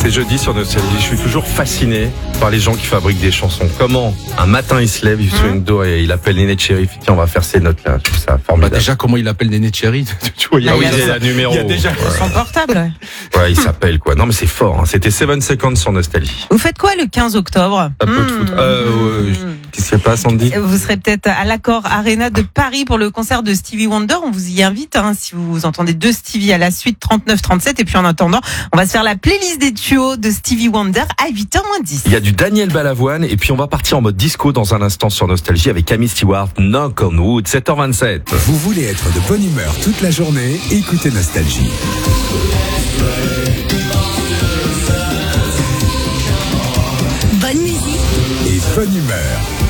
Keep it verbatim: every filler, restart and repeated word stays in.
C'est jeudi sur Nostalgie. Je suis toujours fasciné par les gens qui fabriquent des chansons. Comment un matin il se lève, il fait une dos et il appelle Néné Cherry. Tiens, on va faire ces notes-là. Je trouve ça Bah formidable. déjà, comment il appelle Néné Cherry? Tu vois, il y a, Ah oui, il y il y a a- la numéro. il y a déjà Son portable. Ouais, il s'appelle quoi. Non, mais c'est fort. Hein. C'était Seven Seconds sur Nostalgie. Vous faites quoi le quinze octobre? Un peu de foot. Euh, ouais, Qu'est-ce qui se passe, Andy? Vous serez peut-être à l'Accor Arena de Paris pour le concert de Stevie Wonder. On vous y invite, hein, si vous entendez deux Stevie à la suite, trente-neuf trente-sept. Et puis en attendant, on va se faire la playlist des tuyaux de Stevie Wonder à huit heures moins dix. Il y a du Daniel Balavoine et puis on va partir en mode disco dans un instant sur Nostalgie avec Camille Stewart, Knock on Wood, sept heures vingt-sept. Vous voulez être de bonne humeur toute la journée? Écoutez Nostalgie. Bonne musique Et bonne humeur.